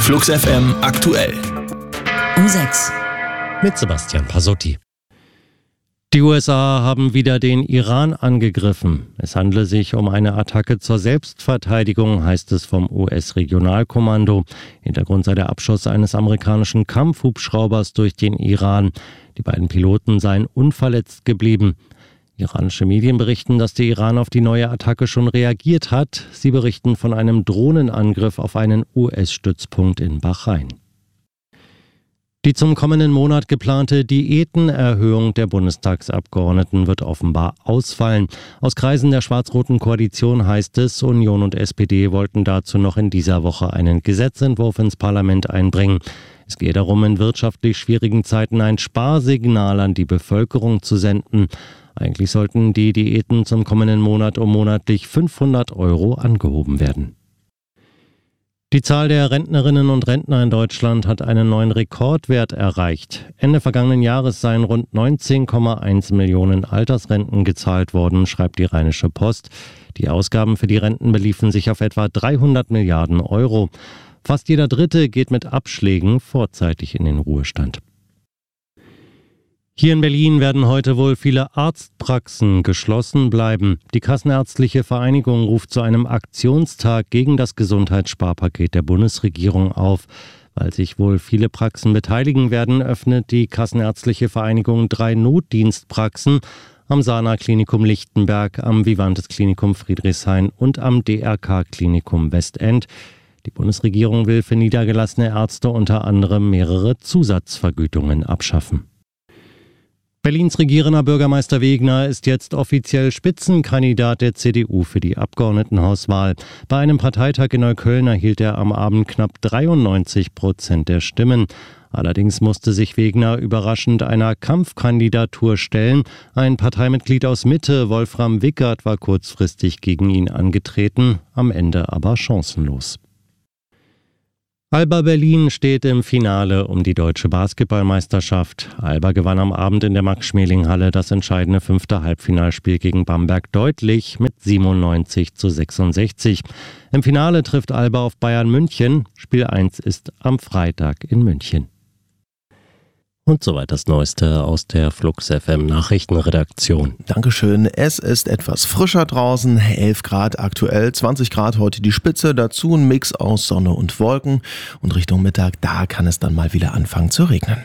Flux FM aktuell. Um 6. Mit Sebastian Pasotti. Die USA haben wieder den Iran angegriffen. Es handle sich um eine Attacke zur Selbstverteidigung, heißt es vom US-Regionalkommando. Hintergrund sei der Abschuss eines amerikanischen Kampfhubschraubers durch den Iran. Die beiden Piloten seien unverletzt geblieben. Iranische Medien berichten, dass der Iran auf die neue Attacke schon reagiert hat. Sie berichten von einem Drohnenangriff auf einen US-Stützpunkt in Bahrain. Die zum kommenden Monat geplante Diätenerhöhung der Bundestagsabgeordneten wird offenbar ausfallen. Aus Kreisen der schwarz-roten Koalition heißt es, Union und SPD wollten dazu noch in dieser Woche einen Gesetzentwurf ins Parlament einbringen. Es gehe darum, in wirtschaftlich schwierigen Zeiten ein Sparsignal an die Bevölkerung zu senden. Eigentlich sollten die Diäten zum kommenden Monat um monatlich 500 € angehoben werden. Die Zahl der Rentnerinnen und Rentner in Deutschland hat einen neuen Rekordwert erreicht. Ende vergangenen Jahres seien rund 19,1 Millionen Altersrenten gezahlt worden, schreibt die Rheinische Post. Die Ausgaben für die Renten beliefen sich auf etwa 300 Milliarden €. Fast jeder Dritte geht mit Abschlägen vorzeitig in den Ruhestand. Hier in Berlin werden heute wohl viele Arztpraxen geschlossen bleiben. Die Kassenärztliche Vereinigung ruft zu einem Aktionstag gegen das Gesundheitssparpaket der Bundesregierung auf. Weil sich wohl viele Praxen beteiligen werden, öffnet die Kassenärztliche Vereinigung 3 Notdienstpraxen am Sana-Klinikum Lichtenberg, am Vivantes Klinikum Friedrichshain und am DRK-Klinikum Westend. Die Bundesregierung will für niedergelassene Ärzte unter anderem mehrere Zusatzvergütungen abschaffen. Berlins regierender Bürgermeister Wegner ist jetzt offiziell Spitzenkandidat der CDU für die Abgeordnetenhauswahl. Bei einem Parteitag in Neukölln erhielt er am Abend knapp 93% der Stimmen. Allerdings musste sich Wegner überraschend einer Kampfkandidatur stellen. Ein Parteimitglied aus Mitte, Wolfram Wickert, war kurzfristig gegen ihn angetreten, am Ende aber chancenlos. Alba Berlin steht im Finale um die deutsche Basketballmeisterschaft. Alba gewann am Abend in der Max-Schmeling-Halle das entscheidende 5. Halbfinalspiel gegen Bamberg deutlich mit 97:66. Im Finale trifft Alba auf Bayern München. Spiel 1 ist am Freitag in München. Und soweit das Neueste aus der Flux FM Nachrichtenredaktion. Dankeschön. Es ist etwas frischer draußen, 11 Grad aktuell, 20 Grad heute die Spitze, dazu ein Mix aus Sonne und Wolken. Und Richtung Mittag, da kann es dann mal wieder anfangen zu regnen.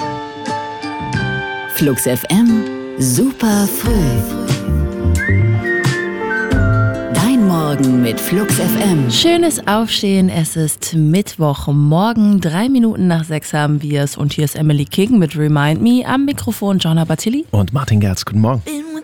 Flux FM, super früh. Morgen mit Flux FM. Schönes Aufstehen, es ist Mittwochmorgen, 3 Minuten nach 6 haben wir es und hier ist Emily King mit Remind Me, am Mikrofon Jonna Battilli und Martin Gerz, guten Morgen.